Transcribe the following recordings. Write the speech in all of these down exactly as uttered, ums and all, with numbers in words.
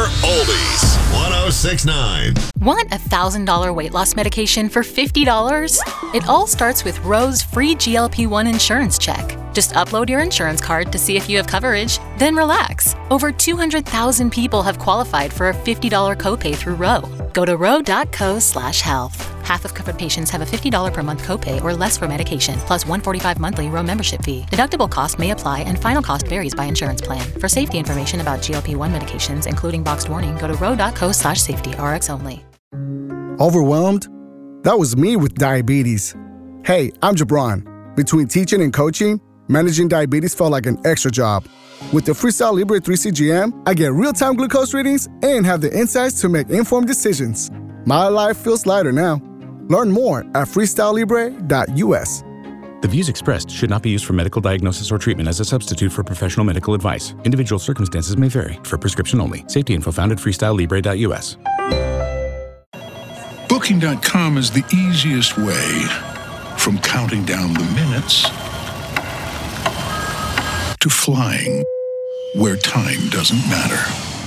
Oldies. one oh six point nine. Want a one thousand dollars weight loss medication for fifty dollars? It all starts with Ro's free G L P one insurance check. Just upload your insurance card to see if you have coverage, then relax. Over two hundred thousand people have qualified for a fifty dollars copay through Ro. Go to ro.co slash health. Half of covered patients have a fifty dollars per month copay or less for medication, plus one hundred forty-five dollars monthly Ro membership fee. Deductible cost may apply and final cost varies by insurance plan. For safety information about G L P one medications, including boxed warning, go to ro.co slash safety, Rx only. Overwhelmed? That was me with diabetes. Hey, I'm Jabron. Between teaching and coaching, managing diabetes felt like an extra job. With the Freestyle Libre three C G M, I get real-time glucose readings and have the insights to make informed decisions. My life feels lighter now. Learn more at freestyle libre dot u s. The views expressed should not be used for medical diagnosis or treatment as a substitute for professional medical advice. Individual circumstances may vary. For prescription only. Safety info found at freestyle libre dot u s. Booking dot com is the easiest way from counting down the minutes to flying where time doesn't matter.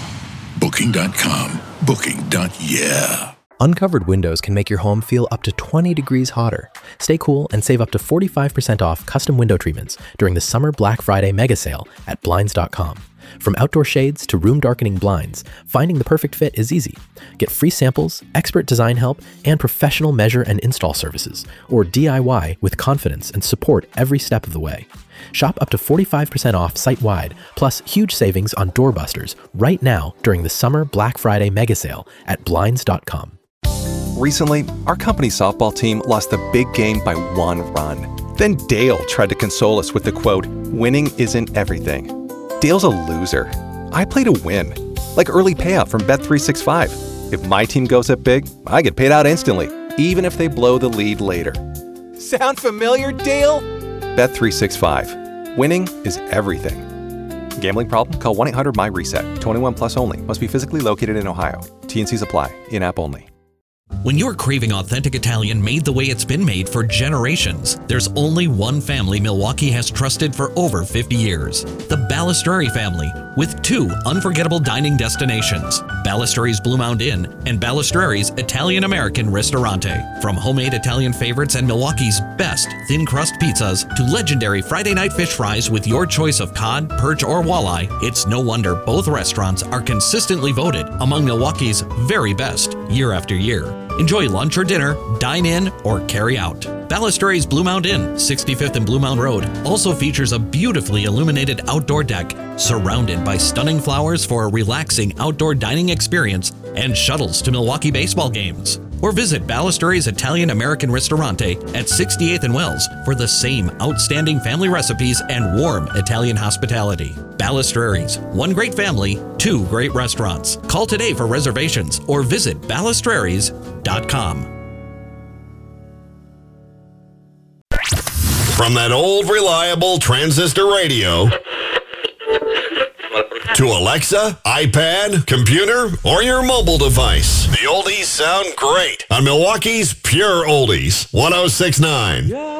Booking dot com. Booking. Yeah. Uncovered windows can make your home feel up to twenty degrees hotter. Stay cool and save up to forty-five percent off custom window treatments during the summer Black Friday mega sale at blinds dot com. From outdoor shades to room darkening blinds, finding the perfect fit is easy. Get free samples, expert design help, and professional measure and install services, or D I Y with confidence and support every step of the way. Shop up to forty-five percent off site-wide, plus huge savings on doorbusters right now during the summer Black Friday mega sale at blinds dot com. Recently, our company's softball team lost the big game by one run. Then Dale tried to console us with the quote, "Winning isn't everything." Dale's a loser. I play to win. Like early payout from Bet three sixty-five. If my team goes up big, I get paid out instantly, even if they blow the lead later. Sound familiar, Dale? Bet three sixty-five. Winning is everything. Gambling problem? Call one eight hundred my reset. twenty-one plus only. Must be physically located in Ohio. T and C's apply. In-app only. When you're craving authentic Italian made the way it's been made for generations, there's only one family Milwaukee has trusted for over fifty years. The Balistreri family, with two unforgettable dining destinations, Balistreri's Blue Mound Inn and Balistreri's Italian-American Ristorante. From homemade Italian favorites and Milwaukee's best thin crust pizzas to legendary Friday night fish fries with your choice of cod, perch, or walleye, it's no wonder both restaurants are consistently voted among Milwaukee's very best year after year. Enjoy lunch or dinner, dine in, or carry out. Balistreri's Blue Mound Inn, sixty-fifth and Blue Mound Road, also features a beautifully illuminated outdoor deck surrounded by stunning flowers for a relaxing outdoor dining experience and shuttles to Milwaukee baseball games. Or visit Balistreri's Italian-American Ristorante at sixty-eighth and Wells for the same outstanding family recipes and warm Italian hospitality. Balistreri's, one great family, two great restaurants. Call today for reservations or visit balistreris dot com. From that old reliable transistor radio to Alexa, iPad, computer, or your mobile device, the oldies sound great on Milwaukee's Pure Oldies, one oh six point nine.